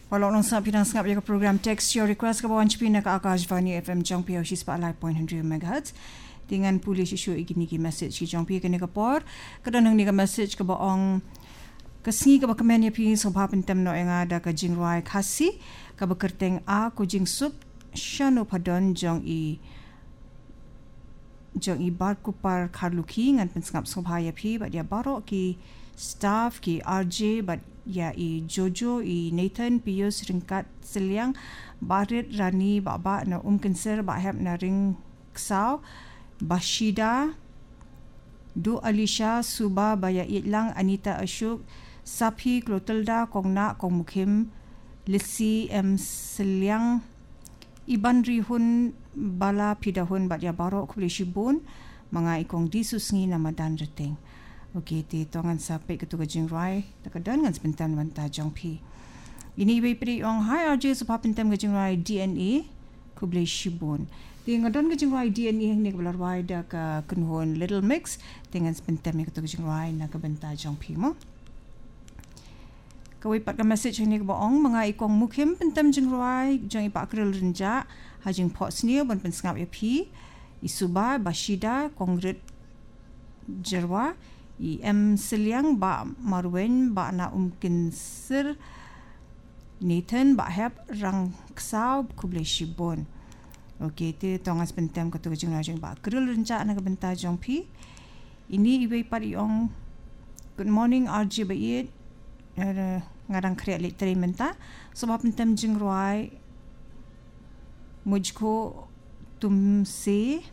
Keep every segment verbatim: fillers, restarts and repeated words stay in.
Walau nong sa pinang sangap ya program text your request ka bawan chipina ka Akashvani F M Jongpi Oshi Spotlight point one hundred megahertz dengan pulih isu igini ki message ki Jongpi ka ni ka por kadang ni ka message ka baong kasingi ka ba kamen ya pi so bha pentem no enga da ka jingrai khasi ka ba kerteng a ko jing sup shano padon jong i jong i bar ku par kharluki ngan pen sangap so bha ya pi ba dia baro ki staff ki R J but ya i Jojo i Nathan Pius ringkat seliang Barit Rani baba na um kanser ba hab na ring ksau Bashida Du Alisha Suba Baya Itlang Anita Ashok Sapi Clotilda Kongna Kong Mukim Lisi M Seliang Iban Rihun Bala Pidahun Bat Ya Barok Kulishibun mga ikong disusngi na madan rating. Okey, ti tongan sampai ke tuga jingrai takadan ngan sebentar banta Jongpi. Ini ibai pri ong hai R J supaya pentem ke jingrai D N A kublai shibun. Ti ngadon ke jingrai D N A ni kebelar wai da ka kunhon Little Mix dengan sebentar ke tuga jingrai na ke banta Jongpi mo. Kawai pat ka message ni ke baong mga ikong mukim pentem jingrai jong ipak kril renja hajing pot sneer bon pensangap ya pi isuba Bashida kongret jerwa I M Seliang ba Marwen ba na umkin sir Nathan ba hab rang ksau kublai shibon. Okey tu tongas pentem ka tu jing rajang ba kril renca na ka benta Jongpi. Ini ibai pat iong good morning R J ba it uh, ngarang kriat literai menta sebab pentem jing roi mujko tumse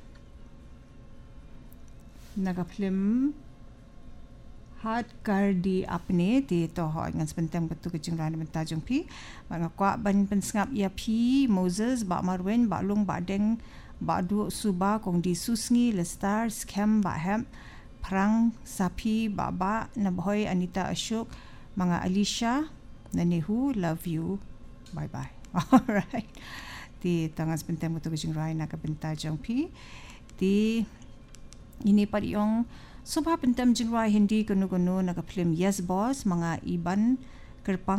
naga film hat kardi apne ti to ho ngan sepentem ketu kecing ran benta Jongpi ba kwa ban pensngap ya pi Moses ba Marwen ba long ba deng ba du suba kong di susngi lestar scam ba hem prang sapi ba ba na boy Anita Ashok mga Alicia nanehu love you bye bye. Alright, ti tangan sepentem ketu kecing ran na ka benta Jongpi ti ini pa yung subha pentem jingrai hindi kuno-kuno naka film Yes Boss mga iban kerpang